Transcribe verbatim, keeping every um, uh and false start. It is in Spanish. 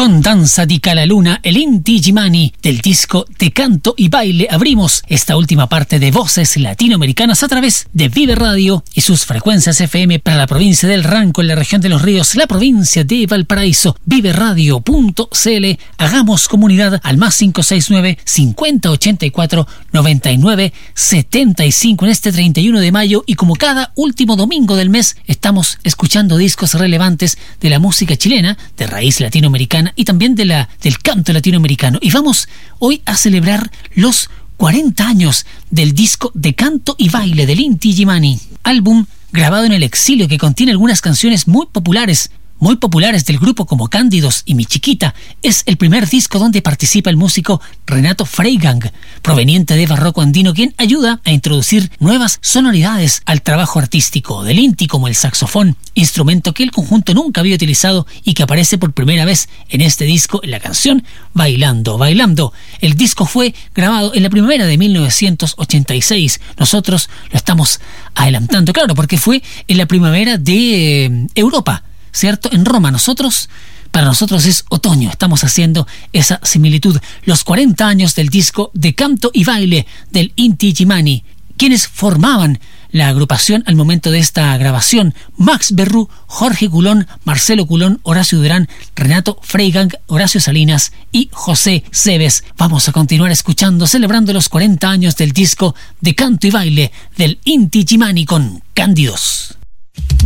Con Danza di Calaluna, el Inti Illimani, del disco de canto y baile, abrimos esta última parte de Voces Latinoamericanas a través de Vive Radio y sus frecuencias F M para la provincia del Ranco, en la región de Los Ríos, la provincia de Valparaíso. vive radio punto c l. Hagamos comunidad al más cinco seis nueve, cincuenta ochenta y cuatro, noventa y nueve setenta y cinco en este treinta y uno de mayo, y como cada último domingo del mes estamos escuchando discos relevantes de la música chilena, de raíz latinoamericana y también de la, del canto latinoamericano. Y vamos hoy a celebrar los cuarenta años del disco de canto y baile del Inti Illimani, álbum grabado en el exilio que contiene algunas canciones muy populares, muy populares del grupo como Cándidos y Mi Chiquita. Es el primer disco donde participa el músico Renato Freigang, proveniente de barroco andino, quien ayuda a introducir nuevas sonoridades al trabajo artístico del Inti, como el saxofón, instrumento que el conjunto nunca había utilizado y que aparece por primera vez en este disco, en la canción Bailando, Bailando. El disco fue grabado en la primavera de mil novecientos ochenta y seis. Nosotros lo estamos adelantando, claro, porque fue en la primavera de eh, Europa, ¿cierto? En Roma. Nosotros, para nosotros es otoño. Estamos haciendo esa similitud. Los cuarenta años del disco de canto y baile del Inti Illimani. Quienes formaban la agrupación al momento de esta grabación: Max Berrú, Jorge Culón, Marcelo Culón, Horacio Durán, Renato Freigang, Horacio Salinas y José Cebes. Vamos a continuar escuchando, celebrando los cuarenta años del disco de canto y baile del Inti Illimani con Cándidos.